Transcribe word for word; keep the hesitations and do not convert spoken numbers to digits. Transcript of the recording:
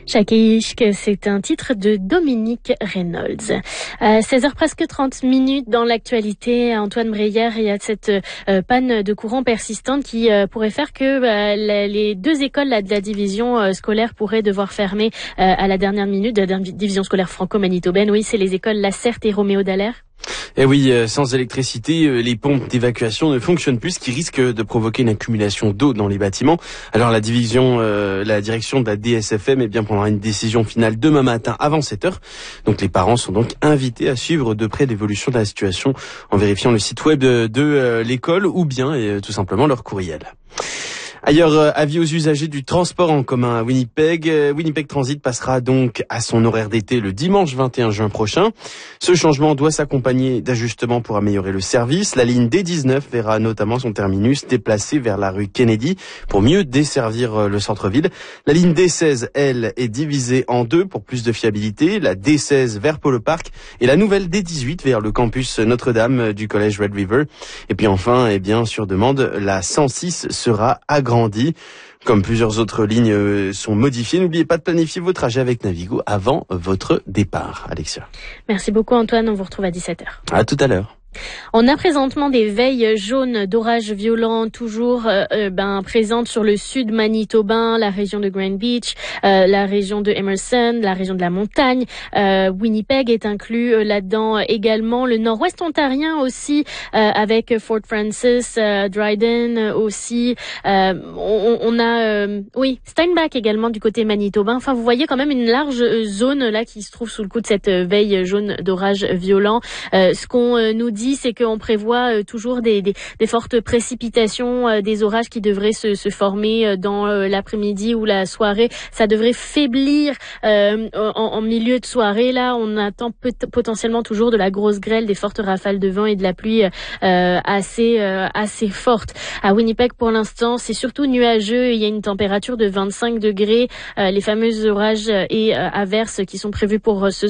Chakeishk, c'est un titre de Dominique Reynolds. À seize heures presque trente minutes dans l'actualité, Antoine Breyer, il y a cette euh, panne de courant persistante qui euh, pourrait faire que euh, la, les deux écoles là, de la division euh, scolaire pourraient devoir fermer euh, à la dernière minute, de la division scolaire franco-manitobaine. Oui, c'est les écoles Lacerte et Roméo Dallaire. Eh oui, euh, sans électricité, euh, les pompes d'évacuation ne fonctionnent plus, ce qui risque de provoquer une accumulation d'eau dans les bâtiments. Alors la division, euh, la direction de la D S F M eh bien, prendra une décision finale demain matin avant sept heures. Donc les parents sont donc invités à suivre de près l'évolution de la situation en vérifiant le site web de, de euh, l'école ou bien et, euh, tout simplement leur courriel. Ailleurs, euh, avis aux usagers du transport en commun à Winnipeg. Euh, Winnipeg Transit passera donc à son horaire d'été le dimanche vingt et un juin prochain. Ce changement doit s'accompagner d'ajustements pour améliorer le service. La ligne D dix-neuf verra notamment son terminus déplacé vers la rue Kennedy pour mieux desservir euh, le centre-ville. La ligne D seize, elle, est divisée en deux pour plus de fiabilité. La D seize vers Polo Park et la nouvelle D dix-huit vers le campus Notre-Dame du collège Red River. Et puis enfin, eh bien, sur demande, la cent six sera agrandie. Comme plusieurs autres lignes sont modifiées, n'oubliez pas de planifier vos trajets avec Navigo avant votre départ. Alexia. Merci beaucoup Antoine, on vous retrouve à dix-sept heures. À tout à l'heure. On a présentement des veilles jaunes d'orages violents toujours euh, euh, ben, présentes sur le sud manitobain, la région de Grand Beach, euh, la région de Emerson, la région de la montagne. Euh, Winnipeg est inclus euh, là-dedans également. Le nord-ouest ontarien aussi, euh, avec Fort Francis, euh, Dryden aussi. Euh, on, on a, euh, oui, Steinbach également du côté manitobain. Enfin, vous voyez quand même une large zone là qui se trouve sous le coup de cette veille jaune d'orages violents. Euh, ce qu'on euh, nous dit, c'est qu'on prévoit euh, toujours des, des, des fortes précipitations, euh, des orages qui devraient se, se former euh, dans euh, l'après-midi ou la soirée. Ça devrait faiblir euh, en, en milieu de soirée. Là, on attend peut- potentiellement toujours de la grosse grêle, des fortes rafales de vent et de la pluie euh, assez euh, assez forte. À Winnipeg, pour l'instant, c'est surtout nuageux. Il y a une température de vingt-cinq degrés. Euh, les fameux orages et euh, averses qui sont prévus pour euh, ce